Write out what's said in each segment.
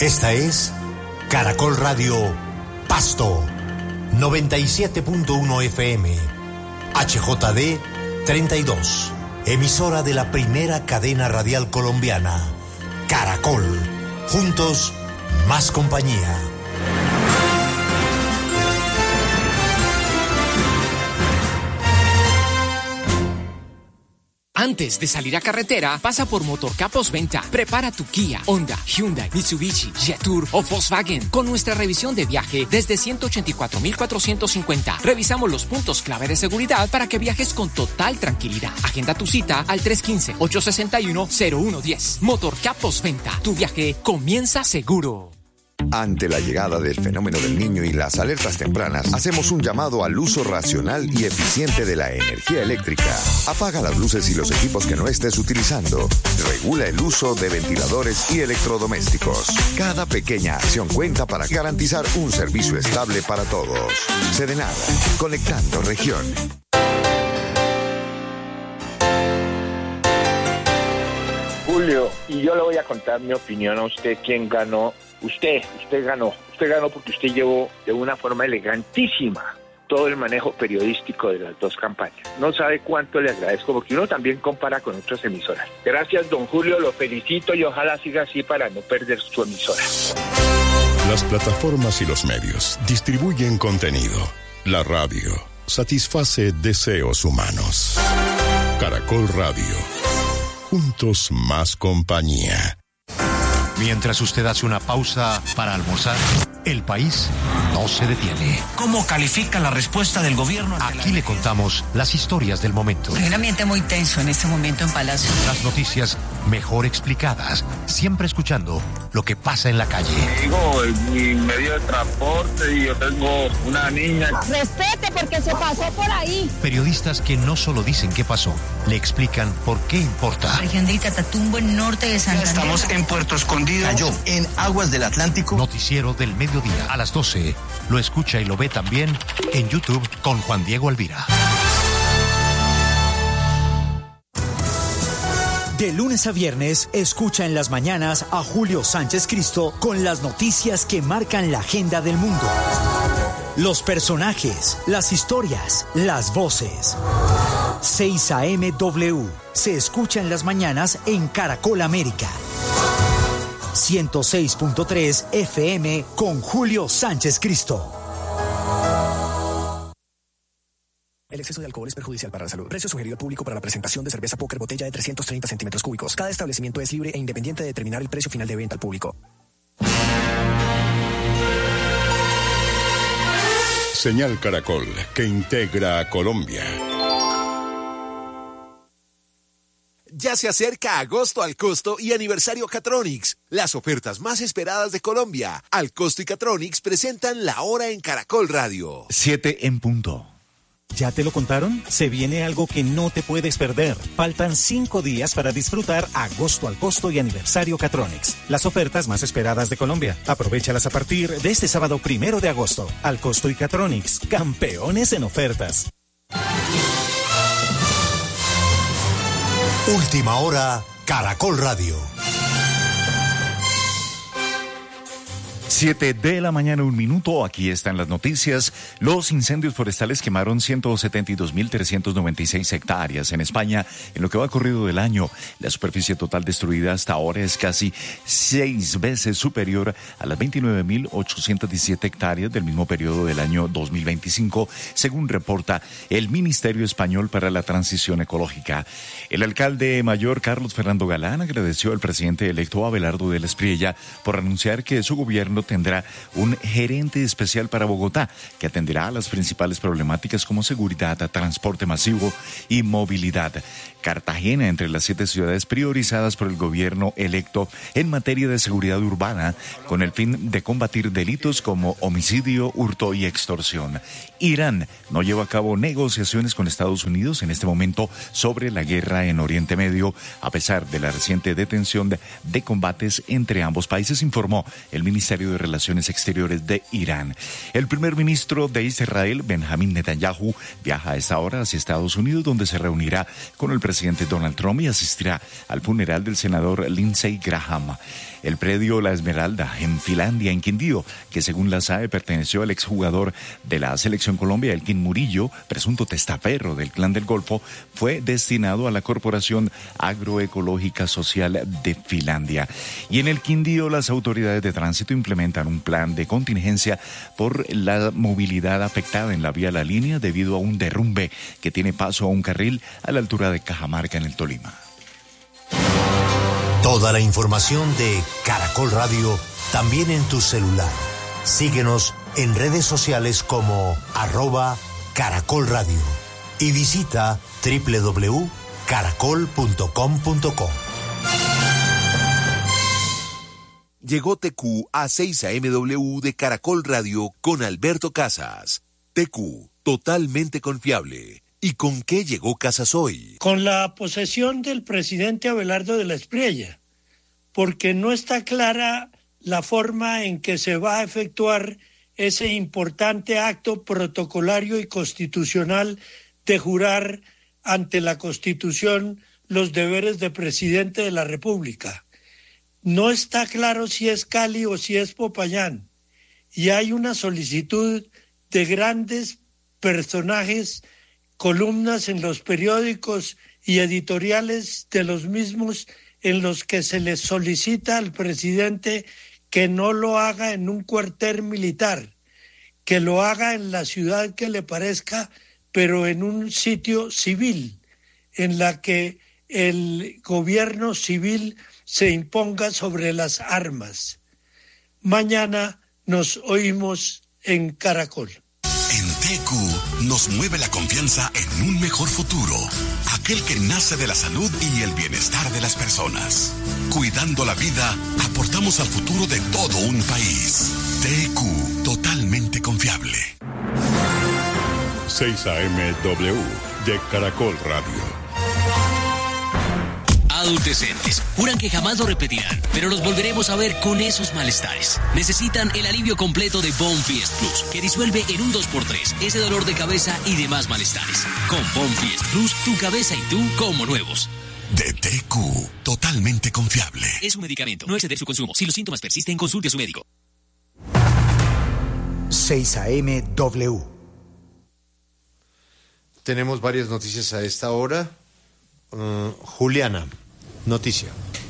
Esta es Caracol Radio Pasto, 97.1 FM, HJD 32, emisora de la primera cadena radial colombiana, Caracol, juntos, más compañía. Antes de salir a carretera, pasa por Motorcap Postventa. Prepara tu Kia, Honda, Hyundai, Mitsubishi, Jetour o Volkswagen con nuestra revisión de viaje desde 184.450. Revisamos los puntos clave de seguridad para que viajes con total tranquilidad. Agenda tu cita al 315-861-0110. Motorcap Postventa. Tu viaje comienza seguro. Ante la llegada del fenómeno del Niño y las alertas tempranas, hacemos un llamado al uso racional y eficiente de la energía eléctrica. Apaga las luces y los equipos que no estés utilizando. Regula el uso de ventiladores y electrodomésticos. Cada pequeña acción cuenta para garantizar un servicio estable para todos. Serenada, conectando región. Julio, y yo le voy a contar mi opinión a usted, quién ganó. Usted ganó porque usted llevó de una forma elegantísima todo el manejo periodístico de las dos campañas. No sabe cuánto le agradezco, porque uno también compara con otras emisoras. Gracias, don Julio, lo felicito y ojalá siga así para no perder su emisora. Las plataformas y los medios distribuyen contenido. La radio satisface deseos humanos. Caracol Radio. Juntos más compañía. Mientras usted hace una pausa para almorzar, el país no se detiene. ¿Cómo califica la respuesta del gobierno? Aquí le contamos las historias del momento. Hay un ambiente muy tenso en este momento en Palacio. Las noticias mejor explicadas, siempre escuchando lo que pasa en la calle. Digo, mi medio de transporte y yo tengo una niña. Respete porque se pasó por ahí. Periodistas que no solo dicen qué pasó, le explican por qué importa. Región de Catatumbo, en norte de Santander. Estamos en Puerto Escondido. Cayó en aguas del Atlántico. Noticiero del mediodía a las 12. Lo escucha y lo ve también en YouTube con Juan Diego Alvira. De lunes a viernes, escucha en las mañanas a Julio Sánchez Cristo con las noticias que marcan la agenda del mundo. Los personajes, las historias, las voces. 6 AM W se escucha en las mañanas en Caracol América. 106.3 FM con Julio Sánchez Cristo. El exceso de alcohol es perjudicial para la salud. Precio sugerido al público para la presentación de cerveza Póker botella de 330 centímetros cúbicos. Cada establecimiento es libre e independiente de determinar el precio final de venta al público. Señal Caracol, que integra a Colombia. Ya se acerca agosto al costo y aniversario Catronics, las ofertas más esperadas de Colombia. Al costo y Catronics presentan la hora en Caracol Radio. 7 en punto. ¿Ya te lo contaron? Se viene algo que no te puedes perder. Faltan 5 días para disfrutar agosto al costo y aniversario Catronics. Las ofertas más esperadas de Colombia. Aprovéchalas a partir de este sábado 1 de agosto. Al costo y Catronics, campeones en ofertas. Última hora, Caracol Radio. 7 de la mañana, 1 minuto. Aquí están las noticias. Los incendios forestales quemaron 172.396 hectáreas en España en lo que va corrido del año. La superficie total destruida hasta ahora es casi 6 veces superior a las 29.817 hectáreas del mismo periodo del año 2025, según reporta el Ministerio Español para la Transición Ecológica. El alcalde mayor Carlos Fernando Galán agradeció al presidente electo Abelardo de la Espriella por anunciar que su gobierno tendrá un gerente especial para Bogotá que atenderá a las principales problemáticas como seguridad, transporte masivo y movilidad. Cartagena entre las 7 ciudades priorizadas por el gobierno electo en materia de seguridad urbana con el fin de combatir delitos como homicidio, hurto y extorsión. Irán no lleva a cabo negociaciones con Estados Unidos en este momento sobre la guerra en Oriente Medio, a pesar de la reciente detención de combates entre ambos países, informó el Ministerio secretario de Relaciones Exteriores de Irán. El primer ministro de Israel, Benjamín Netanyahu, viaja a esta hora hacia Estados Unidos, donde se reunirá con el presidente Donald Trump y asistirá al funeral del senador Lindsey Graham. El predio La Esmeralda, en Finlandia, en Quindío, que según la SAE perteneció al exjugador de la Selección Colombia, Elkin Murillo, presunto testaferro del Clan del Golfo, fue destinado a la Corporación Agroecológica Social de Finlandia. Y en el Quindío, las autoridades de tránsito implementan un plan de contingencia por la movilidad afectada en la vía La Línea debido a un derrumbe que tiene paso a un carril a la altura de Cajamarca, en el Tolima. Toda la información de Caracol Radio también en tu celular. Síguenos en redes sociales como @Caracol Radio y visita www.caracol.com.co. Llegó TQ a 6 AM de Caracol Radio con Alberto Casas. TQ, totalmente confiable. ¿Y con qué llegó Casas hoy? Con la posesión del presidente Abelardo de la Espriella, porque no está clara la forma en que se va a efectuar ese importante acto protocolario y constitucional de jurar ante la Constitución los deberes de presidente de la República. No está claro si es Cali o si es Popayán, y hay una solicitud de grandes personajes, columnas en los periódicos y editoriales de los mismos, en los que se le solicita al presidente que no lo haga en un cuartel militar, que lo haga en la ciudad que le parezca, pero en un sitio civil, en la que el gobierno civil se imponga sobre las armas. Mañana nos oímos en Caracol. En TQ nos mueve la confianza en un mejor futuro, aquel que nace de la salud y el bienestar de las personas. Cuidando la vida, aportamos al futuro de todo un país. TQ, totalmente confiable. 6 AM de Caracol Radio. Adultecentes juran que jamás lo repetirán, pero los volveremos a ver con esos malestares. Necesitan el alivio completo de Bonfiest Plus, que disuelve en un 2x3 ese dolor de cabeza y demás malestares. Con Bonfiest Plus, tu cabeza y tú como nuevos. De TQ, totalmente confiable. Es un medicamento, no exceder su consumo. Si los síntomas persisten, consulte a su médico. 6 AM. Tenemos varias noticias a esta hora. Juliana, noticia.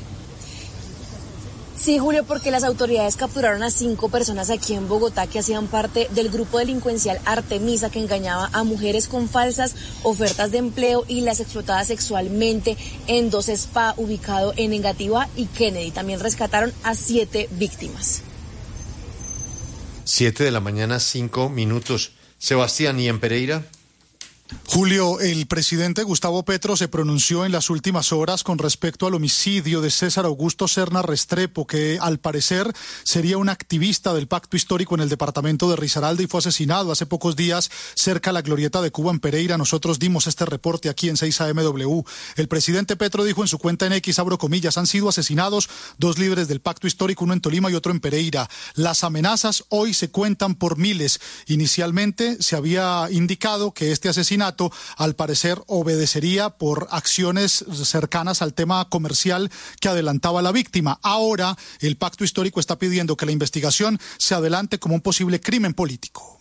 Sí, Julio, porque las autoridades capturaron a 5 personas aquí en Bogotá que hacían parte del grupo delincuencial Artemisa, que engañaba a mujeres con falsas ofertas de empleo y las explotaba sexualmente en 2 spa ubicado en Engativá y Kennedy. También rescataron a 7 víctimas. 7 de la mañana, 5 minutos. Sebastián, ¿y en Pereira? Julio, el presidente Gustavo Petro se pronunció en las últimas horas con respecto al homicidio de César Augusto Serna Restrepo, que al parecer sería un activista del Pacto Histórico en el departamento de Risaralda y fue asesinado hace pocos días cerca a la Glorieta de Cuba en Pereira. Nosotros dimos este reporte aquí en 6 AM. El presidente Petro dijo en su cuenta en X, abro comillas, han sido asesinados 2 líderes del Pacto Histórico, uno en Tolima y otro en Pereira. Las amenazas hoy se cuentan por miles. Inicialmente se había indicado que este asesinato al parecer obedecería por acciones cercanas al tema comercial que adelantaba la víctima. Ahora el Pacto Histórico está pidiendo que la investigación se adelante como un posible crimen político.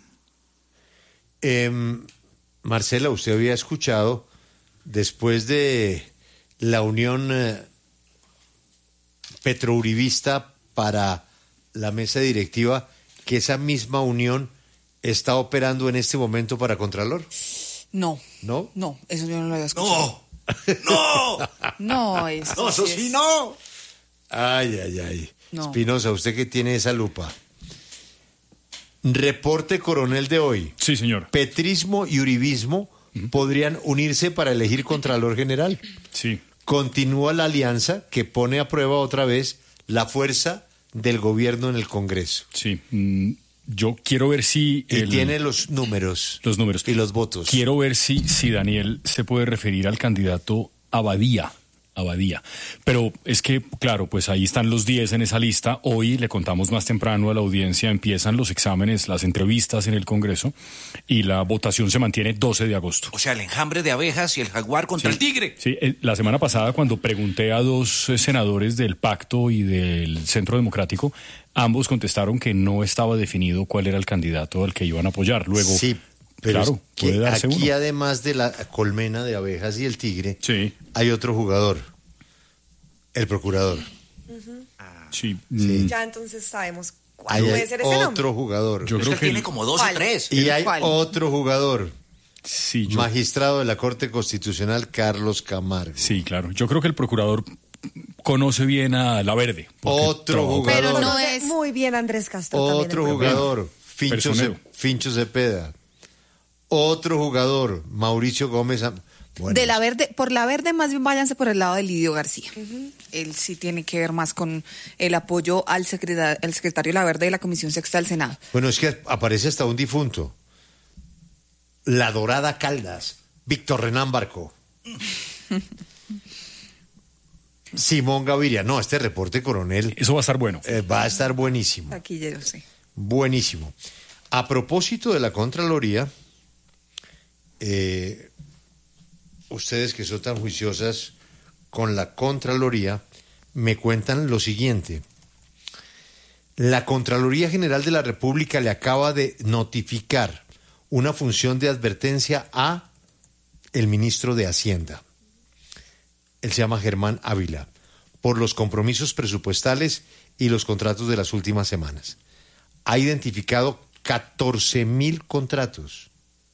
Marcela, usted había escuchado después de la unión petrouribista para la mesa directiva que esa misma unión está operando en este momento para Contralor. No. ¿No? No, eso yo no lo había escuchado. ¡No! No, eso sí no. Ay. No. Espinosa, usted que tiene esa lupa. Reporte coronel de hoy. Sí, señor. Petrismo y uribismo podrían unirse para elegir Contralor General. Sí. Continúa la alianza que pone a prueba otra vez la fuerza del gobierno en el Congreso. Sí. Yo quiero ver si... Y tiene los números. Los números. Y los votos. Quiero ver si Daniel se puede referir al candidato Abadía, Abadía. Pero es que, claro, pues ahí están los 10 en esa lista. Hoy, le contamos más temprano a la audiencia, empiezan los exámenes, las entrevistas en el Congreso y la votación se mantiene 12 de agosto. O sea, el enjambre de abejas y el jaguar contra el tigre. Sí, la semana pasada cuando pregunté a dos senadores del Pacto y del Centro Democrático, ambos contestaron que no estaba definido cuál era el candidato al que iban a apoyar. Luego, sí, pero claro, es que puede darse aquí uno. además de la colmena de abejas y el tigre, hay otro jugador, el procurador. Sí. Ya entonces sabemos cuál Hay puede ser ese nombre. otro jugador. Yo creo que tiene como 2 o 3. Y hay otro jugador. Sí, magistrado de la Corte Constitucional, Carlos Camargo. Sí, claro. Yo creo que el procurador conoce bien a La Verde. Otro jugador. Pero no es muy bien Andrés Castro. Otro también jugador, Fincho Cepeda. Otro jugador, Mauricio Gómez. Bueno, de La Verde, por La Verde más bien váyanse por el lado de Lidio García. Él sí tiene que ver más con el apoyo al secretario de La Verde de la Comisión Sexta del Senado. Bueno, es que aparece hasta un difunto. La Dorada Caldas, Víctor Renán Barco. Simón Gaviria. No, este reporte, coronel. Eso va a estar bueno. Va a estar buenísimo. Taquillero, sí. Buenísimo. A propósito de la Contraloría, ustedes que son tan juiciosas con la Contraloría, me cuentan lo siguiente. La Contraloría General de la República le acaba de notificar una función de advertencia a el ministro de Hacienda. Él se llama Germán Ávila, por los compromisos presupuestales y los contratos de las últimas semanas. Ha identificado 14,000 contratos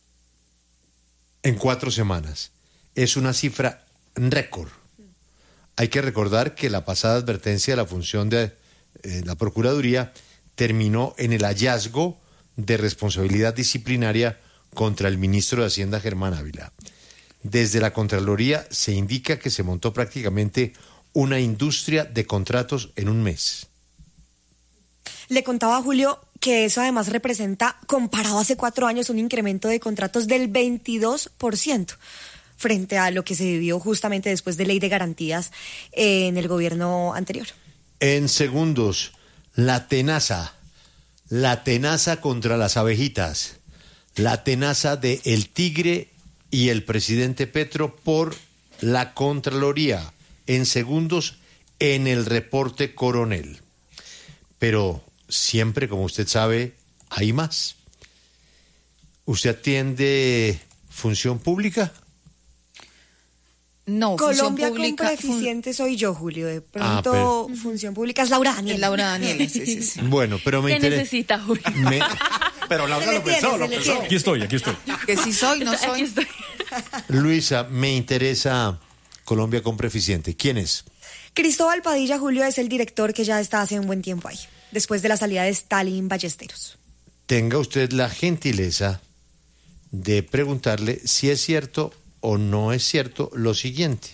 en 4 semanas. Es una cifra récord. Hay que recordar que la pasada advertencia de la función de la Procuraduría terminó en el hallazgo de responsabilidad disciplinaria contra el ministro de Hacienda, Germán Ávila. Desde la Contraloría se indica que se montó prácticamente una industria de contratos en un mes. Le contaba a Julio que eso además representa, comparado hace 4 años, un incremento de contratos del 22%, frente a lo que se vivió justamente después de Ley de Garantías en el gobierno anterior. En segundos, la tenaza contra las abejitas, la tenaza de el tigre y el presidente Petro por la Contraloría, en segundos en el reporte coronel. Pero siempre, como usted sabe, hay más. ¿Usted atiende función pública? No, Colombia función pública, con preeficiente soy yo, Julio. De pronto, función pública es Laura Daniel. Laura Daniel, sí. Bueno, pero me interesa. ¿Qué necesita, Julio? Pero Laura lo pensó. Aquí estoy. Que sí soy, no soy. Luisa, me interesa Colombia con preficiente. ¿Quién es? Cristóbal Padilla, Julio, es el director que ya está hace un buen tiempo ahí, después de la salida de Stalin Ballesteros. Tenga usted la gentileza de preguntarle si es cierto o no es cierto lo siguiente.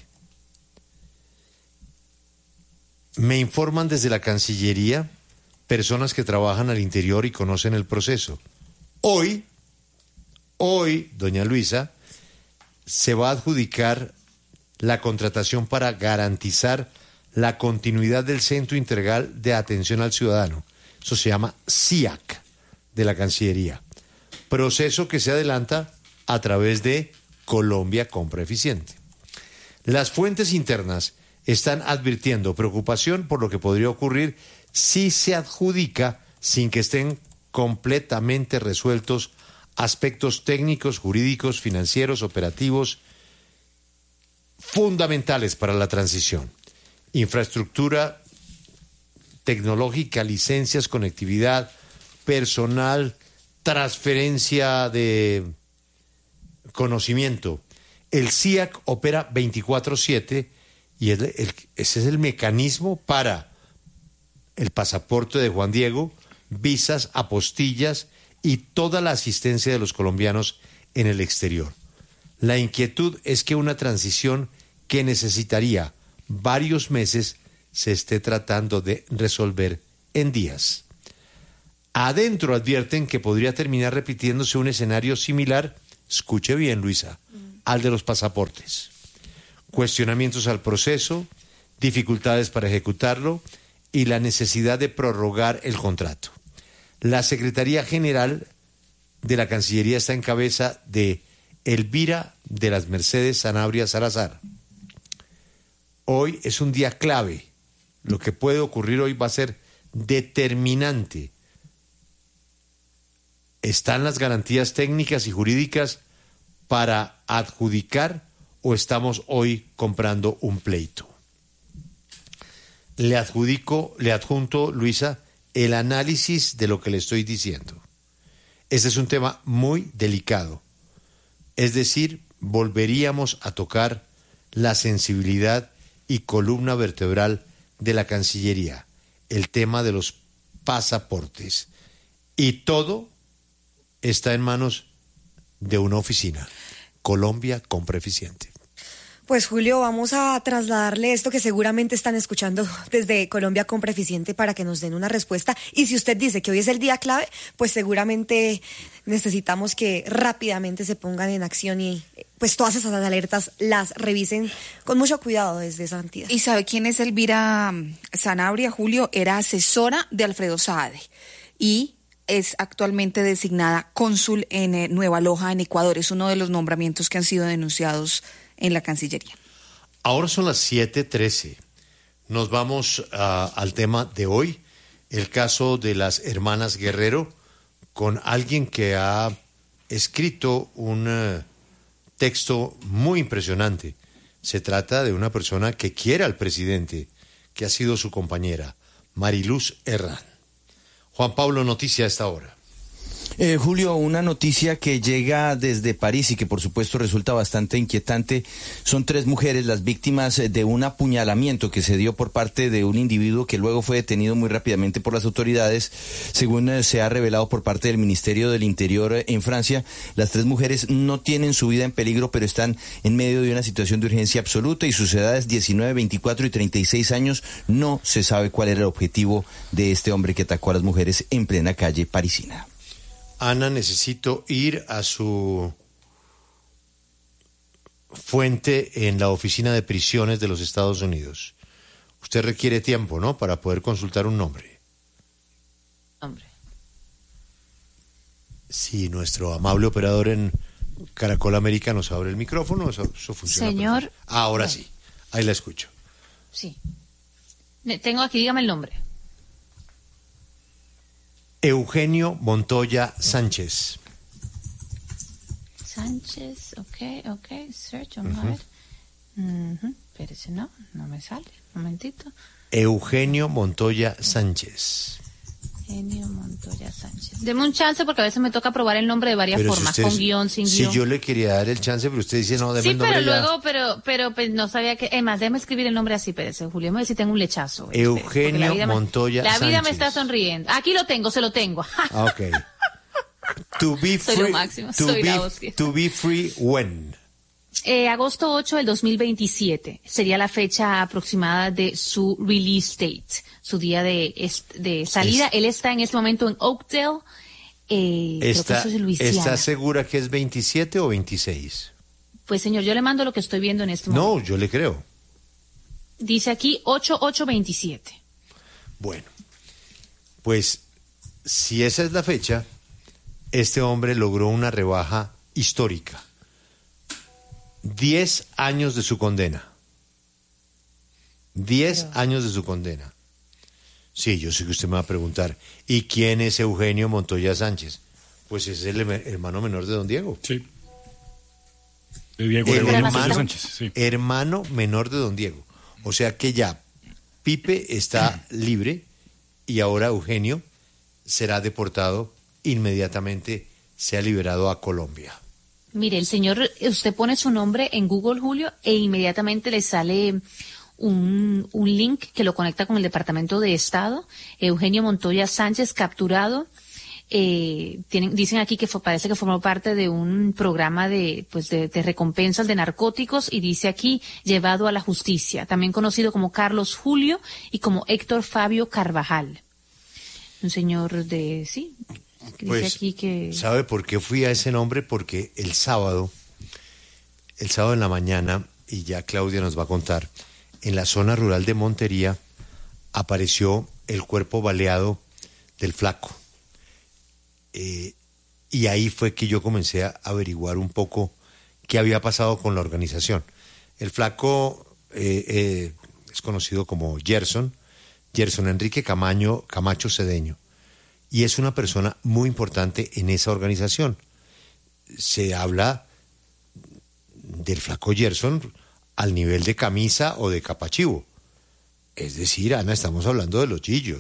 Me informan desde la Cancillería personas que trabajan al interior y conocen el proceso. Hoy, doña Luisa, se va a adjudicar la contratación para garantizar la continuidad del Centro Integral de Atención al Ciudadano. Eso se llama CIAC de la Cancillería. Proceso que se adelanta a través de Colombia Compra Eficiente. Las fuentes internas están advirtiendo preocupación por lo que podría ocurrir si se adjudica sin que estén completamente resueltos aspectos técnicos, jurídicos, financieros, operativos, fundamentales para la transición. Infraestructura tecnológica, licencias, conectividad, personal, transferencia de conocimiento. El CIAC opera 24/7 y ese es el mecanismo para el pasaporte de Juan Diego, visas, apostillas y toda la asistencia de los colombianos en el exterior. La inquietud es que una transición que necesitaría varios meses se esté tratando de resolver en días. Adentro advierten que podría terminar repitiéndose un escenario similar, escuche bien Luisa, al de los pasaportes. cuestionamientos al proceso, dificultades para ejecutarlo y la necesidad de prorrogar el contrato. La Secretaría General de la Cancillería está en cabeza de Elvira de las Mercedes Sanabria Salazar. Hoy es un día clave. Lo que puede ocurrir hoy va a ser determinante. ¿Están las garantías técnicas y jurídicas para adjudicar o estamos hoy comprando un pleito? Le adjunto, Luisa, el análisis de lo que le estoy diciendo. Este es un tema muy delicado. Es decir, volveríamos a tocar la sensibilidad y columna vertebral de la Cancillería, el tema de los pasaportes. Y todo está en manos de una oficina. Colombia Compra Eficiente. Pues Julio, vamos a trasladarle esto que seguramente están escuchando desde Colombia Compra Eficiente para que nos den una respuesta. Y si usted dice que hoy es el día clave, pues seguramente necesitamos que rápidamente se pongan en acción y pues todas esas alertas las revisen con mucho cuidado desde esa entidad. ¿Y sabe quién es Elvira Sanabria, Julio? Era asesora de Alfredo Saade y es actualmente designada cónsul en Nueva Loja, en Ecuador. Es uno de los nombramientos que han sido denunciados en la Cancillería. Ahora son las 7:13. Nos vamos al tema de hoy, el caso de las hermanas Guerrero, con alguien que ha escrito un texto muy impresionante. Se trata de una persona que quiere al presidente, que ha sido su compañera, Mariluz Herrán. Juan Pablo, noticia a esta hora. Julio, una noticia que llega desde París y que por supuesto resulta bastante inquietante. Son 3 mujeres las víctimas de un apuñalamiento que se dio por parte de un individuo que luego fue detenido muy rápidamente por las autoridades. Según se ha revelado por parte del Ministerio del Interior en Francia, las 3 mujeres no tienen su vida en peligro, pero están en medio de una situación de urgencia absoluta y sus edades 19, 24 y 36 años. No se sabe cuál era el objetivo de este hombre que atacó a las mujeres en plena calle parisina. Ana, necesito ir a su fuente en la Oficina de Prisiones de los Estados Unidos. Usted requiere tiempo, ¿no?, para poder consultar un nombre. Nombre. Si nuestro amable operador en Caracol América nos abre el micrófono, eso funciona. Señor. Perfecto. Ahora sí, ahí la escucho. Sí. Tengo aquí, dígame el nombre. Eugenio Montoya Sánchez. Sánchez, ok, search, vamos a ver. Espérese, no me sale, un momentito. Eugenio Montoya Sánchez. Eugenio Montoya Sánchez. Deme un chance porque a veces me toca probar el nombre de varias pero formas, si usted, con guión, sin guión. Si yo le quería dar el chance, pero usted dice no, deme el nombre. Sí, pero luego, pero pues, no sabía que, además, déjeme escribir el nombre así, espérese, Julio, me dice si tengo un lechazo. Eugenio Montoya Sánchez. La vida me está sonriendo. Aquí lo tengo, se lo tengo. Ok. To be free, soy lo máximo, to be free when? Agosto 8 del 2027 sería la fecha aproximada de su release date, su día de salida. Él está en este momento en Oakdale. Creo que eso es Luisiana. ¿Está segura que es 27 o 26? Pues señor, yo le mando lo que estoy viendo en este momento. No, yo le creo. Dice aquí 8827. Bueno, pues si esa es la fecha, este hombre logró una rebaja histórica. 10 años de su condena. 10 años de su condena. Sí, yo sé que usted me va a preguntar, ¿y quién es Eugenio Montoya Sánchez? Pues es el hermano menor de don Diego. Sí. De Diego Montoya Sánchez, sí. Hermano menor de don Diego. O sea que ya Pipe está libre y ahora Eugenio será deportado inmediatamente, sea liberado a Colombia. Mire, el señor, usted pone su nombre en Google, Julio, e inmediatamente le sale un link que lo conecta con el Departamento de Estado. Eugenio Montoya Sánchez, capturado. Dicen aquí que parece que formó parte de un programa de recompensas de narcóticos, y dice aquí, llevado a la justicia. También conocido como Carlos Julio y como Héctor Fabio Carvajal. Un señor dice Pues, aquí que... ¿sabe por qué fui a ese nombre? Porque el sábado en la mañana, y ya Claudia nos va a contar, en la zona rural de Montería apareció el cuerpo baleado del Flaco. Y ahí fue que yo comencé a averiguar un poco qué había pasado con la organización. El Flaco es conocido como Gerson Enrique Camacho Cedeño, y es una persona muy importante en esa organización. Se habla del Flaco Gerson al nivel de Camisa o de Capachivo. Es decir, Ana, estamos hablando de los chillos.